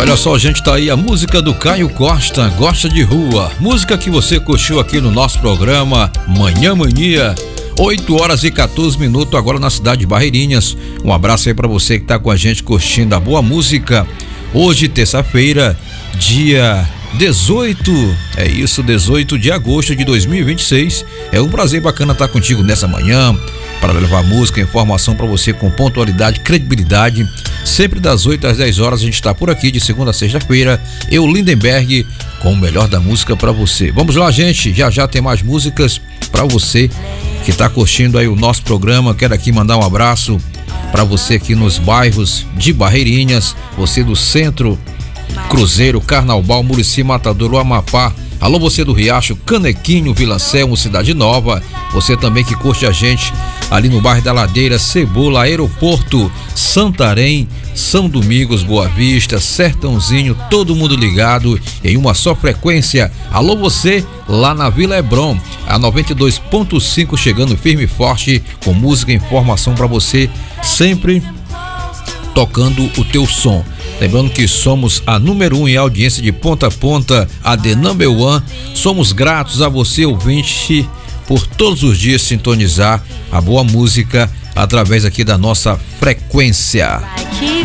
Olha só, gente, tá aí a música do Caio Costa, Gosta de Rua. Música que você curtiu aqui no nosso programa Manhã Mania. 8h14 agora na cidade de Barreirinhas. Um abraço aí pra você que tá com a gente curtindo a boa música. Hoje, terça-feira, dia 18, é isso, 18 de agosto de 2026. É um prazer bacana estar contigo nessa manhã para levar música, informação para você com pontualidade, credibilidade. Sempre das 8 às 10 horas a gente está por aqui de segunda a sexta-feira. Eu, Lindenberg, com o melhor da música para você. Vamos lá, gente, já tem mais músicas para você que tá curtindo aí o nosso programa. Quero aqui mandar um abraço para você aqui nos bairros de Barreirinhas, você do centro, Cruzeiro, Carnaubal, Murici, Matadouro, Amapá. Alô, você do Riacho, Canequinho, Vila Selmo, Cidade Nova. Você também que curte a gente ali no bairro da Ladeira, Cebola, Aeroporto, Santarém, São Domingos, Boa Vista, Sertãozinho, todo mundo ligado em uma só frequência. Alô, você lá na Vila Hebron, a 92.5 chegando firme e forte com música e informação para você, sempre tocando o teu som. Lembrando que somos a número 1 em audiência de ponta a ponta, a The Number One. Somos gratos a você, ouvinte, por todos os dias sintonizar a boa música através aqui da nossa frequência.